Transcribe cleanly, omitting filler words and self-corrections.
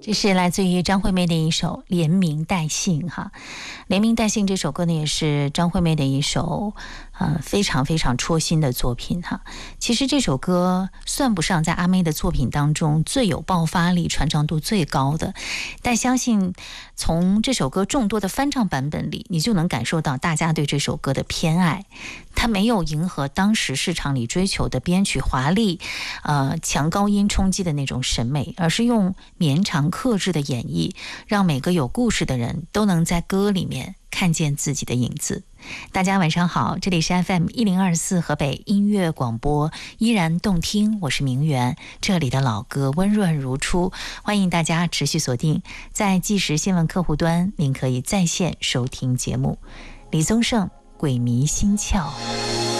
这是来自于张惠妹的一首《连名带姓》哈，《连名带姓》这首歌呢，也是张惠妹的一首非常非常戳心的作品哈。其实这首歌算不上在阿妹的作品当中最有爆发力、传唱度最高的，但相信从这首歌众多的翻唱版本里，你就能感受到大家对这首歌的偏爱。它没有迎合当时市场里追求的编曲华丽、强高音冲击的那种审美，而是用绵长克制的演绎，让每个有故事的人都能在歌里面看见自己的影子。大家晚上好，这里是 FM1024 河北音乐广播，依然动听，我是明媛，这里的老歌温润如初，欢迎大家持续锁定在即时新闻客户端，您可以在线收听节目。李宗盛鬼迷心窍。